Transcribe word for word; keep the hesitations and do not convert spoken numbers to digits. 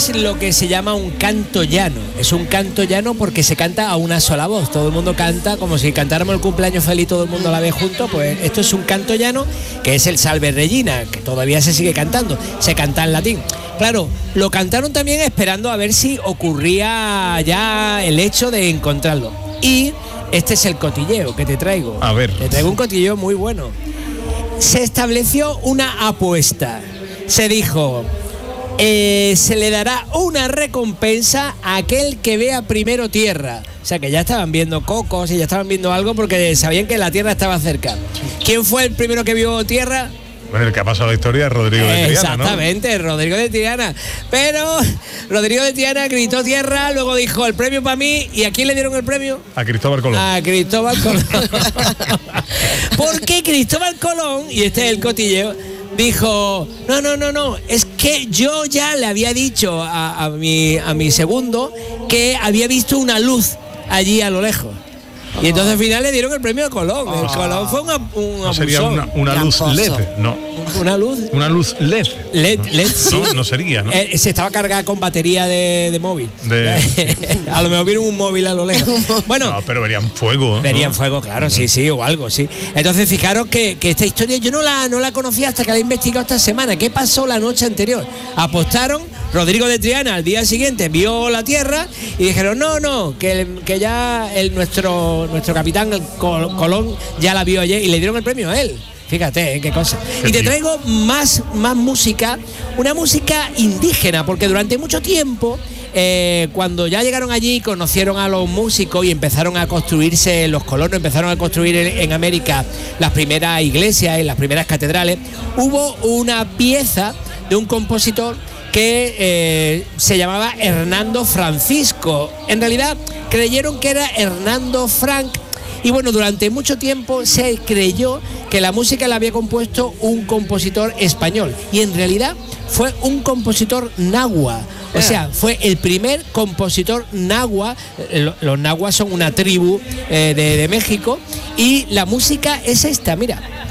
es lo que se llama un canto llano. Es un canto llano porque se canta a una sola voz. Todo el mundo canta como si cantáramos el cumpleaños feliz todo el mundo a la vez junto. Pues esto es un canto llano, que es el Salve Regina, que todavía se sigue cantando. Se canta en latín. Claro, lo cantaron también esperando a ver si ocurría ya el hecho de encontrarlo. Y este es el cotilleo que te traigo. A ver. Te traigo un cotilleo muy bueno. Se estableció una apuesta. Se dijo, eh, se le dará una recompensa a aquel que vea primero tierra. O sea, que ya estaban viendo cocos y ya estaban viendo algo porque sabían que la tierra estaba cerca. ¿Quién fue el primero que vio tierra? Bueno, el que ha pasado la historia es Rodrigo de Triana, ¿no? Exactamente, Rodrigo de Triana. Pero Rodrigo de Triana gritó tierra, luego dijo el premio para mí. ¿Y a quién le dieron el premio? A Cristóbal Colón. A Cristóbal Colón. Porque Cristóbal Colón, y este es el cotilleo, dijo, no, no, no, no, es que yo ya le había dicho a, a, mi, a mi segundo que había visto una luz allí a lo lejos. Y entonces al final le dieron el premio a Colón. El Colón fue una, un No sería una, una luz L E D, no. ¿Una luz? Una luz L E D. L E D, L E D, sí. No, no sería, ¿no? Eh, se estaba cargada con batería de, de móvil. De... a lo mejor vieron un móvil a lo lejos. Bueno, no, pero verían fuego. Verían ¿no? fuego, claro, sí, sí, o algo, sí. Entonces fijaros que, que esta historia yo no la, no la conocía hasta que la he investigado esta semana. ¿Qué pasó la noche anterior? Apostaron, Rodrigo de Triana al día siguiente vio la tierra y dijeron, no, no, que, que ya el, nuestro, nuestro capitán el Col- Colón ya la vio ayer y le dieron el premio a él. Fíjate, ¿eh? Qué cosa. Y te traigo más, más música, una música indígena, porque durante mucho tiempo, eh, cuando ya llegaron allí, conocieron a los músicos y empezaron a construirse, los colonos empezaron a construir en, en América las primeras iglesias y las primeras catedrales, hubo una pieza de un compositor que eh, se llamaba Hernando Francisco. En realidad creyeron que era Hernando Frank. Y bueno, durante mucho tiempo se creyó que la música la había compuesto un compositor español. Y en realidad fue un compositor nahua. O sea, fue el primer compositor nahua. Los nahuas son una tribu eh, de, de México. Y la música es esta, mira.